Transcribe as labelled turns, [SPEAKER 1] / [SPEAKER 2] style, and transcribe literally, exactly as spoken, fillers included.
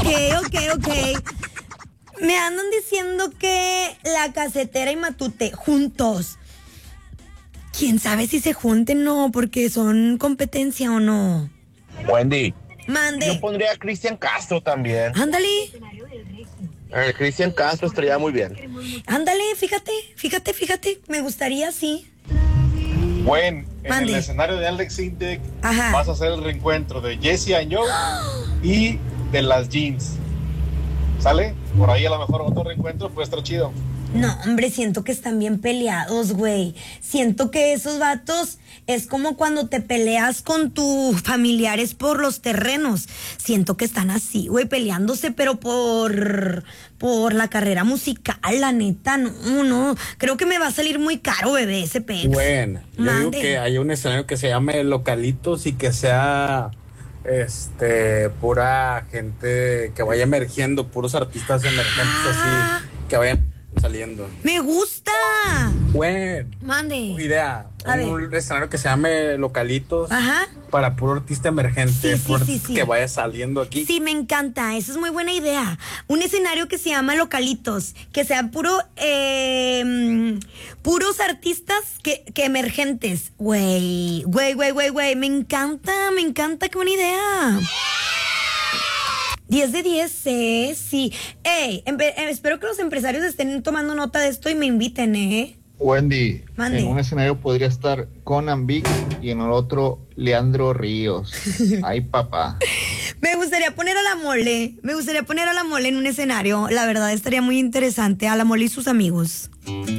[SPEAKER 1] ok, ok. Me andan diciendo que La Casetera y Matute juntos. ¿Quién sabe si se junten o no? Porque son competencia o no.
[SPEAKER 2] Wendy.
[SPEAKER 1] Mande.
[SPEAKER 2] Yo pondría a Cristian Castro también.
[SPEAKER 1] Ándale.
[SPEAKER 2] El Cristian Castro estaría muy bien.
[SPEAKER 1] Ándale, fíjate, fíjate, fíjate. Me gustaría, sí.
[SPEAKER 3] Bueno, en
[SPEAKER 1] Mande.
[SPEAKER 3] el escenario de Alex Intec
[SPEAKER 1] Ajá.
[SPEAKER 3] vas a hacer el reencuentro de Jesse Año y de las Jeans. ¿Sale? Por ahí a lo mejor otro reencuentro puede estar chido.
[SPEAKER 1] No, hombre, siento que están bien peleados, güey. Siento que esos vatos es como cuando te peleas con tus familiares por los terrenos. Siento que están así, güey, peleándose, pero por por la carrera musical, la neta, no, no. Creo que me va a salir muy caro, bebé, ese pex.
[SPEAKER 4] Bueno, yo
[SPEAKER 1] Mande.
[SPEAKER 4] digo que hay un escenario que se llame Localitos y que sea este pura gente que vaya emergiendo, puros artistas emergentes
[SPEAKER 1] Ah.
[SPEAKER 4] así, que vayan saliendo.
[SPEAKER 1] ¡Me gusta!
[SPEAKER 4] Bueno,
[SPEAKER 1] Mande.
[SPEAKER 4] idea,
[SPEAKER 1] A
[SPEAKER 4] un escenario que se llame Localitos
[SPEAKER 1] Ajá.
[SPEAKER 4] para puro artista emergente,
[SPEAKER 1] Sí, sí,
[SPEAKER 4] puro
[SPEAKER 1] sí,
[SPEAKER 4] artista
[SPEAKER 1] sí.
[SPEAKER 4] que vaya saliendo aquí.
[SPEAKER 1] Sí, me encanta, esa es muy buena idea. Un escenario que se llama Localitos, que sea puro, eh, puros artistas que, que emergentes. Güey, güey, güey, güey, güey, me encanta, me encanta, qué buena idea. diez de diez, eh, sí. Ey, empe- eh, espero que los empresarios estén tomando nota de esto y me inviten, ¿eh?
[SPEAKER 5] Wendy,
[SPEAKER 1] Mande.
[SPEAKER 5] en un escenario podría estar Conan Big y en el otro Leandro Ríos. Ay, papá.
[SPEAKER 1] Me gustaría poner a la mole, me gustaría poner a la mole en un escenario, la verdad estaría muy interesante, a la mole y sus amigos.